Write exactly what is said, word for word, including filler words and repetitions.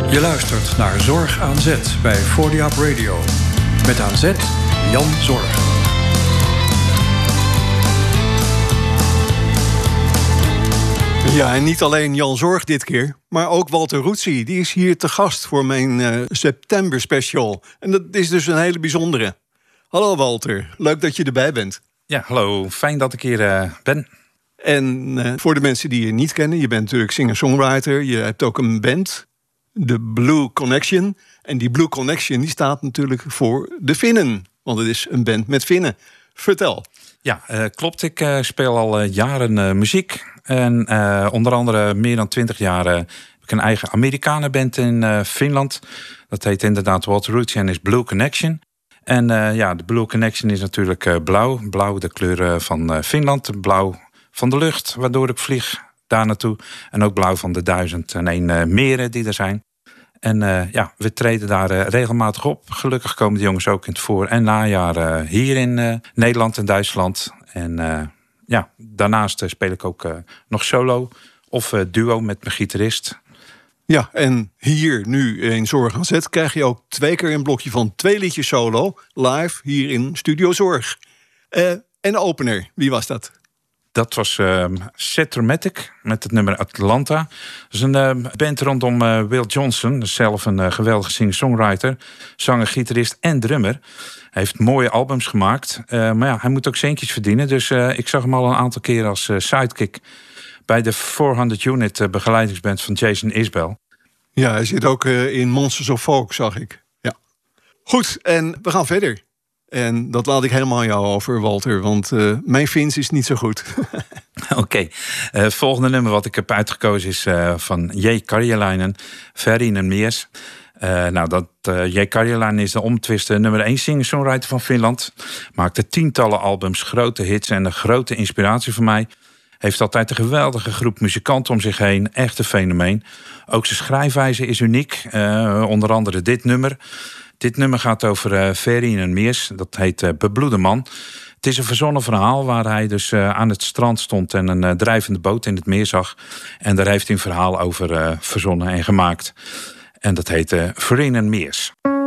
Je luistert naar Zorg aan Zet bij For The Up Radio. Met aan Zet Jan Zorg. Ja, en niet alleen Jan Zorg dit keer, maar ook Walter Roetsie. Die is hier te gast voor mijn uh, september special. En dat is dus een hele bijzondere. Hallo Walter, leuk dat je erbij bent. Ja, hallo. Fijn dat ik hier uh, ben. En uh, voor de mensen die je niet kennen, je bent natuurlijk singer-songwriter. Je hebt ook een band, de Blue Connection. En die Blue Connection die staat natuurlijk voor de Finnen. Want het is een band met Finnen. Vertel. Ja, uh, klopt. Ik uh, speel al uh, jaren uh, muziek. En uh, onder andere meer dan twintig jaar uh, heb ik een eigen Amerikanenband in uh, Finland. Dat heet inderdaad Walter Roetsie en is Blue Connection. En uh, ja, de Blue Connection is natuurlijk uh, blauw. Blauw de kleur uh, van uh, Finland. Blauw van de lucht, waardoor ik vlieg daar naartoe. En ook blauw van de duizend en één uh, meren die er zijn. En uh, ja, we treden daar uh, regelmatig op. Gelukkig komen de jongens ook in het voor- en najaar uh, hier in uh, Nederland en Duitsland. En uh, ja, daarnaast uh, speel ik ook uh, nog solo of uh, duo met mijn gitarist. Ja, en hier nu in Zorg aan Zet krijg je ook twee keer een blokje van twee liedjes solo. Live hier in Studio Zorg. Uh, en opener, wie was dat? Dat was uh, Setromatic met het nummer Atlanta. Dat is een uh, band rondom uh, Will Johnson. Zelf een uh, geweldige singer-songwriter. Zanger, gitarist en drummer. Hij heeft mooie albums gemaakt. Uh, maar ja, hij moet ook centjes verdienen. Dus uh, ik zag hem al een aantal keer als uh, sidekick bij de vierhonderd unit uh, begeleidingsband van Jason Isbell. Ja, hij zit ook uh, in Monsters of Folk, zag ik. Ja. Goed, en we gaan verder. En dat laat ik helemaal aan jou over, Walter. Want uh, mijn Fins is niet zo goed. Oké. Okay. Uh, het volgende nummer wat ik heb uitgekozen is uh, van J. Karjalainen, Verinen Mies. Uh, nou, dat uh, J. Karjalainen is de omtwiste nummer één singer-songwriter van Finland. Maakte tientallen albums, grote hits en een grote inspiratie voor mij. Heeft altijd een geweldige groep muzikanten om zich heen. Echt een fenomeen. Ook zijn schrijfwijze is uniek. Uh, onder andere dit nummer. Dit nummer gaat over uh, Verinen Mies. Dat heet uh, Bebloede Man. Het is een verzonnen verhaal waar hij dus uh, aan het strand stond en een uh, drijvende boot in het meer zag. En daar heeft hij een verhaal over uh, verzonnen en gemaakt. En dat heet uh, Verinen Mies.